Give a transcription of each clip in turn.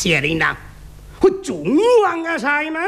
谢人呐，会中央啊菜吗？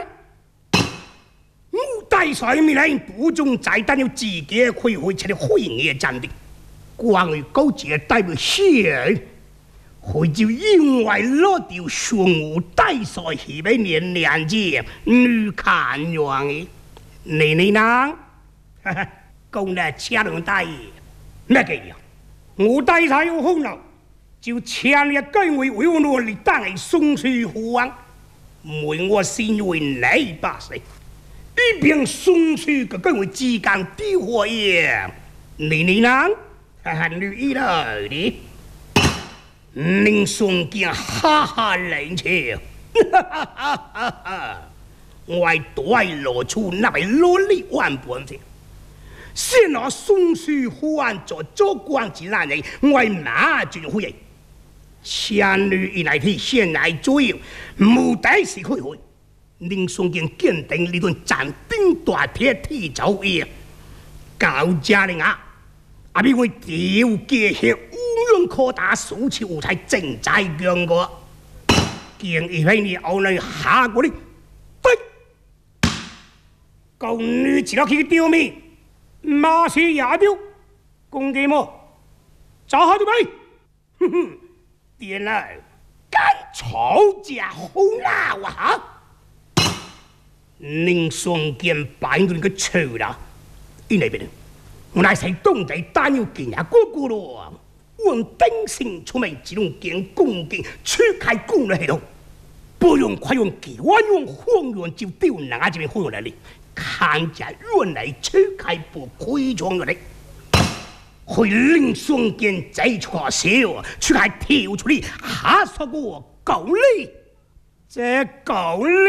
大帅未来不中再单有自己可以出的会业战的，关于高阶代表谢，会就因为落掉上午大帅那边年纪女看样的，你呢？哈哈，讲了车轮大爷，咩嘅呀？我大帅有功劳，就签了改为我努力当的松水虎王，为我身为你把谁？一边松水个更为之间的火焰，你呢？还女一了的，宁松见哈哈冷笑，哈哈哈哈哈！我多露出那位萝莉万般的，先拿松水虎王做做官之难的，我马就会。前女一来替先来左右，目的是可以会。宁松见坚定呢顿斩钉大铁铁走嘢，教家人啊，阿边会调节些乌龙扩大数次舞台正在强个，见一批你后来下过嚟，对，狗女只落去丢面，马是也丢，公鸡么？找好就没，哼哼，点了，干吵架好闹啊哈！宁松见摆到你个臭啦，因那边我乃是东地单要见下哥哥咯，我登城出门只能见恭敬，出开公了系统，不用快用技，我用荒原就丢哪这边荒原来哩，看见原来出开不亏装的嘞，会宁松见再错小，出开跳出嚟吓死我狗哩，这狗哩。